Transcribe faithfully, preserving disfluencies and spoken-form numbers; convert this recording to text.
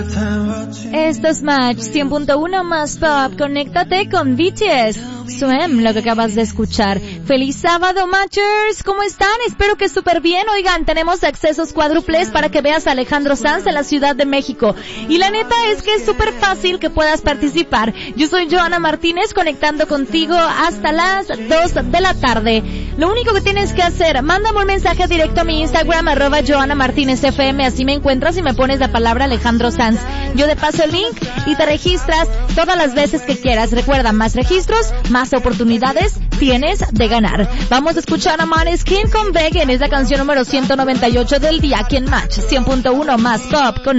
Esto es Match cien punto uno más Pop. Conéctate con B T S. Swim, lo que acabas de escuchar. Feliz sábado, Matchers. ¿Cómo están? Espero que súper bien. Oigan, tenemos accesos cuádruples para que veas a Alejandro Sanz en la Ciudad de México. Y la neta es que es súper fácil que puedas participar. Yo soy Joana Martínez, conectando contigo hasta las dos de la tarde. Lo único que tienes que hacer, mándame un mensaje directo a mi Instagram, arroba Joana Martínez F M. Así me encuentras y me pones la palabra Alejandro Sanz. Yo te paso el link y te registras todas las veces que quieras. Recuerda, más registros, más oportunidades tienes de ganar. Vamos a escuchar a Måneskin con Vegan. Es la canción número ciento noventa y ocho del día aquí en Match cien punto uno más Pop con